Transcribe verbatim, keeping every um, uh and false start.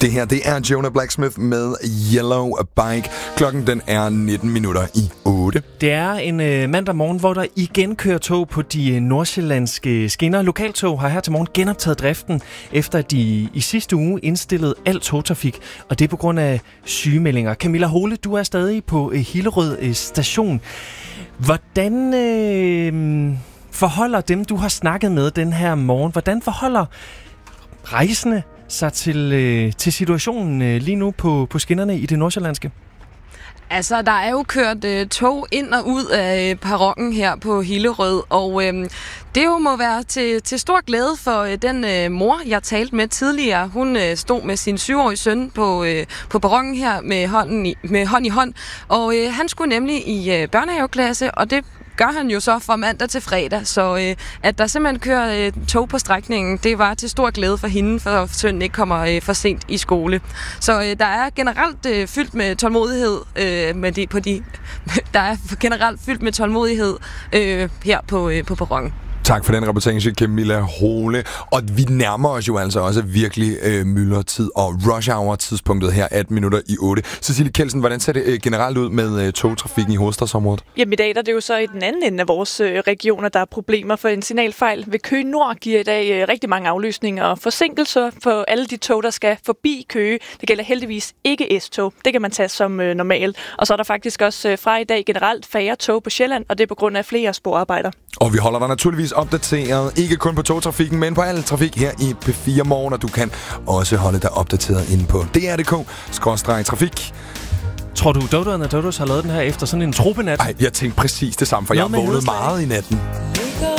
Det her, det er Jonah Blacksmith med Yellow Bike. Klokken den er nitten minutter i otte. Det er en øh, mandag morgen, hvor der igen kører tog på de øh, nordsjællandske skinner. Lokaltog har her til morgen genoptaget driften, efter at de i sidste uge indstillede al togtrafik, og det er på grund af sygemeldinger. Camilla Hole, du er stadig på øh, Hillerød øh, station. Hvordan øh, forholder dem, du har snakket med den her morgen, hvordan forholder rejsende sig til, øh, til situationen øh, lige nu på, på skinnerne i det nordsjællandske? Altså, der er jo kørt øh, tog ind og ud af øh, perronen her på Hillerød, og øh, det jo må være til, til stor glæde for øh, den øh, mor, jeg talte med tidligere. Hun øh, stod med sin syvårige søn på, øh, på perronen her med, hånden i, med hånd i hånd, og øh, han skulle nemlig i øh, børnehaveklasse, og det gør han jo så fra mandag til fredag, så øh, at der simpelthen kører øh, tog på strækningen, det var til stor glæde for hende, for sønnen ikke kommer øh, for sent i skole. Så øh, der er generelt øh, fyldt med tålmodighed, øh, med de, på de, der er generelt fyldt med tålmodighed øh, her på, øh, på perronen. Tak for den reportage, Camilla Hole. Og vi nærmer os jo altså også virkelig øh, myldretid og rush hour tidspunktet her atten minutter i otte. Cecilie Kjeldsen, hvordan ser det øh, generelt ud med øh, togtrafikken i hovedstadsområdet? Jamen i dag der er det jo så i den anden ende af vores øh, regioner, der er problemer, for en signalfejl ved Køge Nord giver i dag øh, rigtig mange aflysninger og forsinkelser for alle de tog, der skal forbi Køge. Det gælder heldigvis ikke S-tog. Det kan man tage som øh, normalt. Og så er der faktisk også øh, fra i dag generelt færre tog på Sjælland, og det er på grund af flere sporarbejder. Og vi holder dig naturligvis opdateret, ikke kun på togtrafikken, men på al trafik her i P fire Morgen, og du kan også holde dig opdateret inde på D R punktum d k skråstreg trafik. Tror du, Dodo and the Dodos har lavet den her efter sådan en tropenat? Nej, jeg tænkte præcis det samme, for jeg har vågnet meget i natten.